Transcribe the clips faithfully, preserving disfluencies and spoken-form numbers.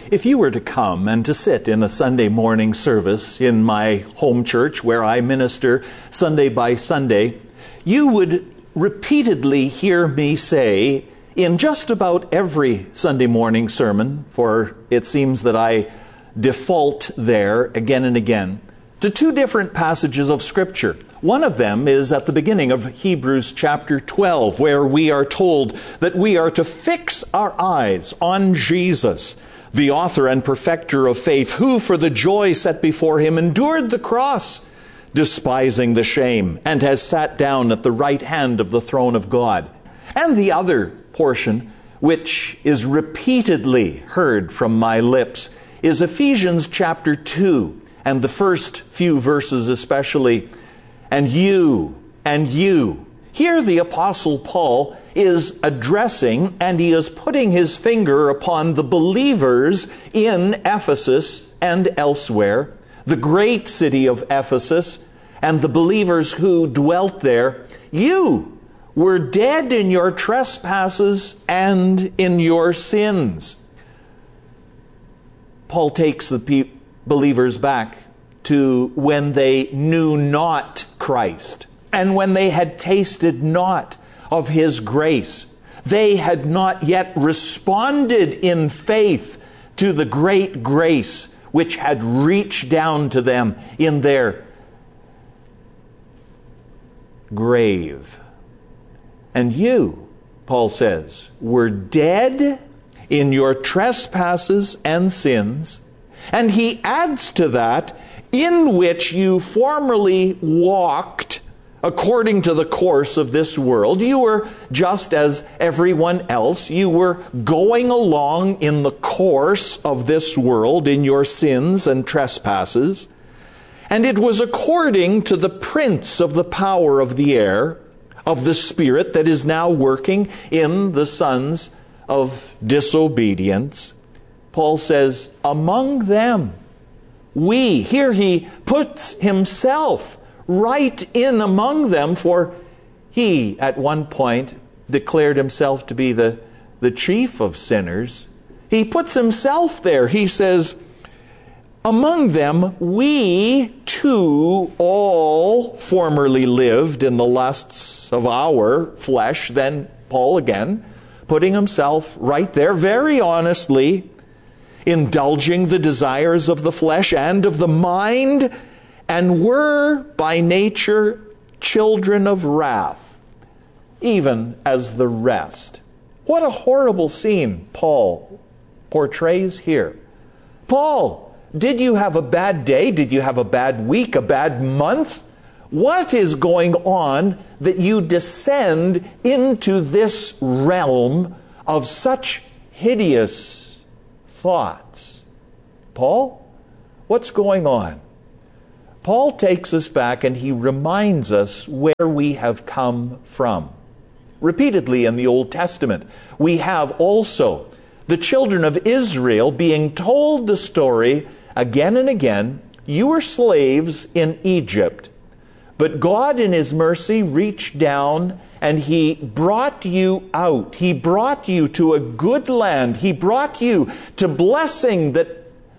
If you were to come and to sit in a Sunday morning service in my home church where I minister Sunday by Sunday, you would repeatedly hear me say in just about every Sunday morning sermon, for it seems that I default there again and again, to two different passages of Scripture. One of them is at the beginning of Hebrews chapter twelve, where we are told that we are to fix our eyes on Jesus, the author and perfecter of faith, who for the joy set before him endured the cross, despising the shame, and has sat down at the right hand of the throne of God. And the other portion, which is repeatedly heard from my lips, is Ephesians chapter two, and the first few verses especially. And you, and you. Here the Apostle Paul is addressing, and he is putting his finger upon the believers in Ephesus and elsewhere, the great city of Ephesus, and the believers who dwelt there. You were dead in your trespasses and in your sins. Paul takes the pe- believers back to when they knew not Christ, and when they had tasted not of His grace. They had not yet responded in faith to the great grace which had reached down to them in their grave. And you, Paul says, were dead in your trespasses and sins. And he adds to that, in which you formerly walked according to the course of this world. You were just as everyone else. You were going along in the course of this world in your sins and trespasses. And it was according to the prince of the power of the air, of the spirit that is now working in the sons of disobedience. Paul says, among them, we, here he puts himself right in among them, for he at one point declared himself to be the, the chief of sinners. He puts himself there. He says, among them we too all formerly lived in the lusts of our flesh. Then Paul again, putting himself right there very honestly, indulging the desires of the flesh and of the mind, and were by nature children of wrath, even as the rest. What a horrible scene Paul portrays here. Paul, did you have a bad day? Did you have a bad week, a bad month? What is going on that you descend into this realm of such hideous thoughts? Paul, what's going on? Paul takes us back and he reminds us where we have come from. Repeatedly in the Old Testament, we have also the children of Israel being told the story again and again. You were slaves in Egypt, but God in His mercy reached down and He brought you out. He brought you to a good land. He brought you to blessing that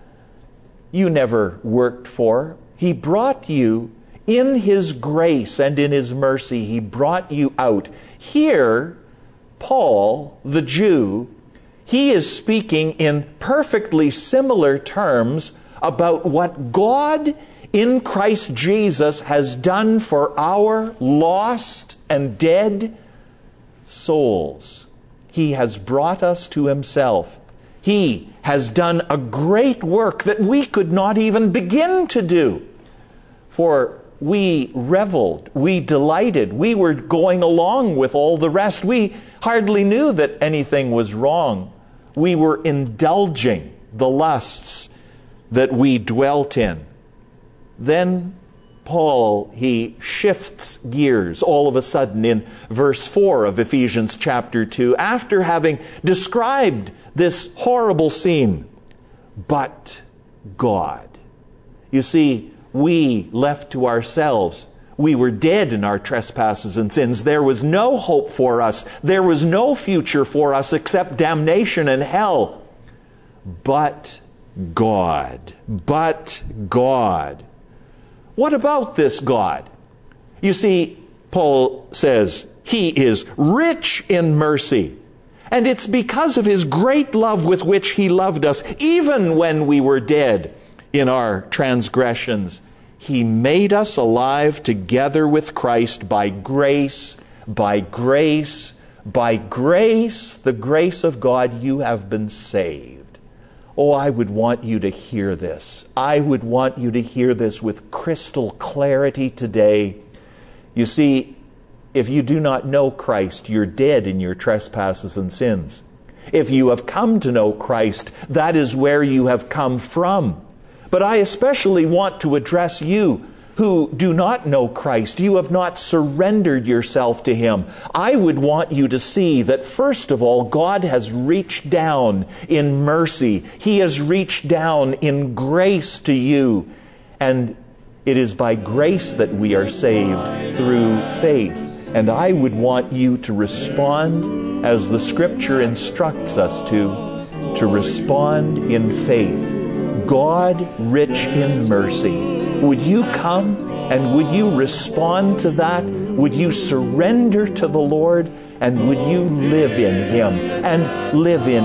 you never worked for. He brought you in His grace and in His mercy. He brought you out. Here, Paul, the Jew, he is speaking in perfectly similar terms about what God in Christ Jesus has done for our lost and dead souls. He has brought us to Himself. He has done a great work that we could not even begin to do. For we reveled, we delighted, we were going along with all the rest. We hardly knew that anything was wrong. We were indulging the lusts that we dwelt in. Then Paul, he shifts gears all of a sudden in verse four of Ephesians chapter two, after having described this horrible scene. But God. You see, we left to ourselves, we were dead in our trespasses and sins. There was no hope for us. There was no future for us except damnation and hell. but God. But God. What about this God? You see, Paul says he is rich in mercy. And it's because of his great love with which he loved us, even when we were dead in our transgressions. He made us alive together with Christ by grace, by grace, by grace, the grace of God, you have been saved. Oh, I would want you to hear this. I would want you to hear this with crystal clarity today. You see, if you do not know Christ, you're dead in your trespasses and sins. If you have come to know Christ, that is where you have come from. But I especially want to address you who do not know Christ. You have not surrendered yourself to Him. I would want you to see that, first of all, God has reached down in mercy. He has reached down in grace to you. And it is by grace that we are saved through faith. And I would want you to respond as the Scripture instructs us to, to respond in faith. God rich in mercy. Would you come and would you respond to that? Would you surrender to the Lord and would you live in Him and live in